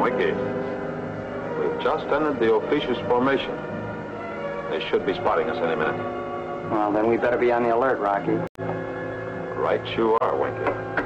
Winky. We've just entered the Ophiuchus formation. They should be spotting us any minute. Well, then we better be on the alert, Rocky. Right you are, Winky.